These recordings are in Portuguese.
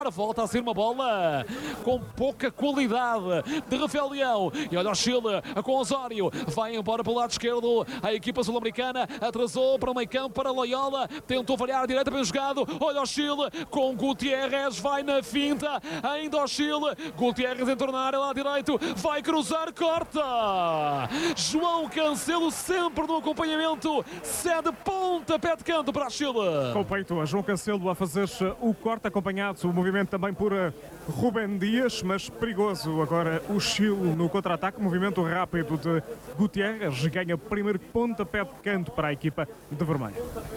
Volta a ser uma bola com pouca qualidade de Rafael Leão. E olha o Chile com Osório. Vai embora para o lado esquerdo. A equipa sul-americana atrasou para o meio campo para Loyola. Tentou variar a direita, bem jogado. Olha o Chile com Gutierrez. Vai na finta. Ainda o Chile. Gutierrez em tornar lá direito. Vai cruzar, corta. João Cancelo sempre no acompanhamento. Cede pontapé de canto para o Chile. Com o peito, João Cancelo a fazer o corte, acompanhado o movimento também por Rubén Dias, mas perigoso agora o Chile no contra-ataque, movimento rápido de Gutierrez, ganha primeiro pontapé de canto para a equipa de vermelho.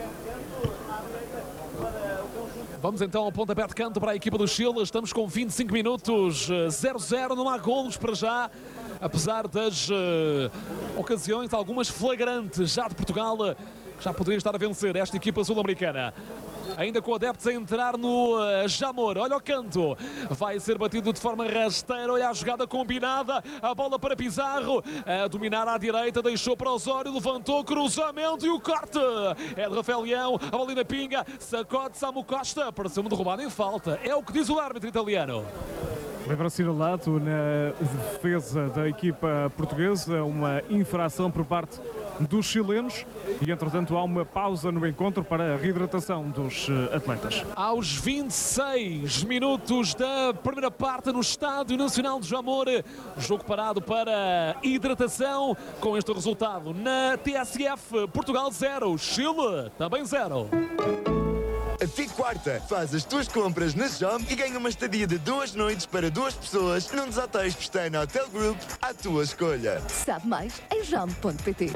Vamos então ao pontapé de canto para a equipa do Chile. Estamos com 25 minutos, 0-0, não há golos para já, apesar das ocasiões, algumas flagrantes já de Portugal, que já poderia estar a vencer esta equipa sul-americana. Ainda com adeptos a entrar no Jamor. Olha o canto. Vai ser batido de forma rasteira. Olha a jogada combinada. A bola para Pizarro. A dominar à direita. Deixou para Osório. Levantou. Cruzamento e o corte. É de Rafael Leão. A bola na pinga. Sacode Samu Costa. Pareceu-me derrubado em falta. É o que diz o árbitro italiano. Livre assinalado na defesa da equipa portuguesa. Uma infração por parte dos chilenos e, entretanto, há uma pausa no encontro para a reidratação dos atletas. Aos 26 minutos da primeira parte no Estádio Nacional de Jamor, jogo parado para hidratação. Com este resultado na TSF, Portugal 0, Chile também 0. Até quarta, faz as tuas compras na JOM e ganha uma estadia de 2 noites para 2 pessoas num dos hotéis Pestana Hotel Group à tua escolha. Sabe mais em jom.pt.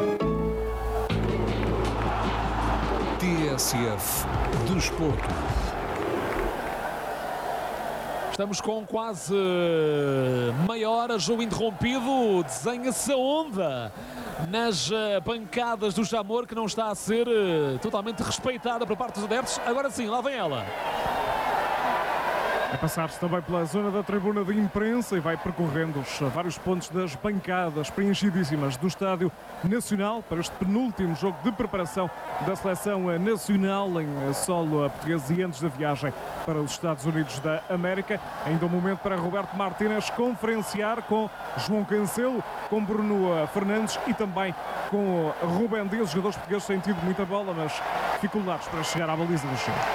TSF Desporto. Estamos com quase meia hora, jogo interrompido, desenha-se a onda nas bancadas do Jamor, que não está a ser totalmente respeitada por parte dos adeptos. Agora sim, lá vem ela. A passar-se também pela zona da tribuna de imprensa e vai percorrendo os vários pontos das bancadas preenchidíssimas do Estádio Nacional para este penúltimo jogo de preparação da seleção nacional em solo português e antes da viagem para os Estados Unidos da América. Ainda um momento para Roberto Martínez conferenciar com João Cancelo, com Bruno Fernandes e também com Rubén Dias. Os jogadores portugueses têm tido muita bola, mas dificuldades para chegar à baliza do Chile.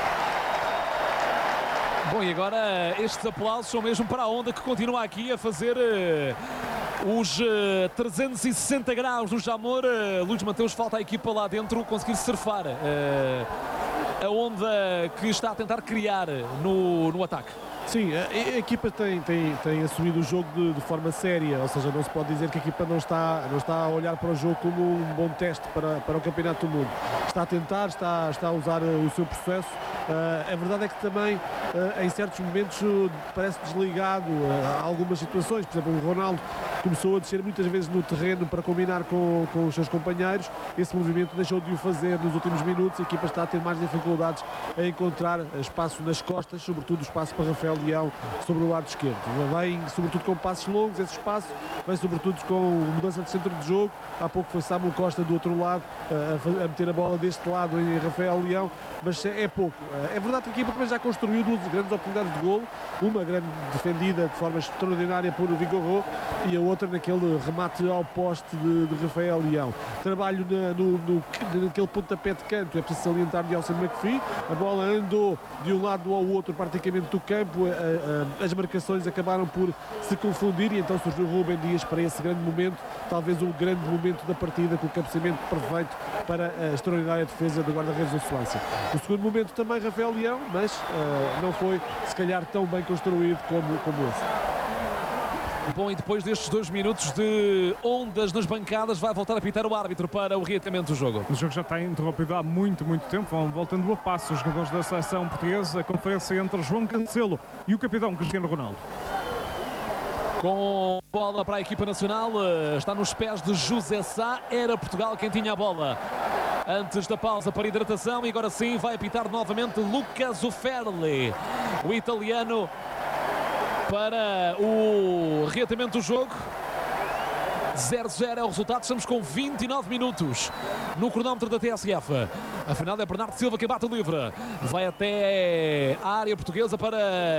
Bom, e agora estes aplausos são mesmo para a onda que continua aqui a fazer os 360 graus no Jamor. Luís Mateus, falta a equipa lá dentro conseguir surfar a onda que está a tentar criar no ataque. Sim, a equipa tem assumido o jogo de forma séria, ou seja, não se pode dizer que a equipa não está a olhar para o jogo como um bom teste para o Campeonato do Mundo. Está a tentar, está a usar o seu processo. A verdade é que também em certos momentos parece desligado a algumas situações. Por exemplo, o Ronaldo começou a descer muitas vezes no terreno para combinar com os seus companheiros. Esse movimento deixou de o fazer nos últimos minutos. A equipa está a ter mais dificuldades a encontrar espaço nas costas, sobretudo espaço para Rafael Leão sobre o lado esquerdo. Vem sobretudo com passos longos, esse espaço vem sobretudo com mudança de centro de jogo. Há pouco foi Samu Costa do outro lado a meter a bola deste lado em Rafael Leão, mas é pouco. É verdade que a equipa também já construiu 2 grandes oportunidades de golo, uma grande defendida de forma extraordinária por Vigorro e a outra naquele remate ao poste de Rafael Leão. Trabalho naquele pontapé de canto, é preciso salientar de Nelson McPhee. A bola andou de um lado ao outro praticamente do campo, as marcações acabaram por se confundir e então surgiu Rubén Dias para esse grande momento, talvez o grande momento da partida, com o cabeceamento perfeito para a extraordinária defesa do guarda-redes do Suécia. No segundo momento também Rafael Leão, mas não foi se calhar tão bem construído como esse. Bom, e depois destes 2 minutos de ondas nas bancadas, vai voltar a pitar o árbitro para o reatamento do jogo. O jogo já está interrompido há muito tempo, vão voltando a passo os jogadores da seleção portuguesa. A conferência entre João Cancelo e o capitão Cristiano Ronaldo. Com bola para a equipa nacional, está nos pés de José Sá, era Portugal quem tinha a bola antes da pausa para hidratação e agora sim vai apitar novamente Lucas Ufferli, o italiano, para o reatamento do jogo. 0-0 é o resultado, estamos com 29 minutos no cronómetro da TSF. Afinal é Bernardo Silva quem bate o livre. Vai até a área portuguesa para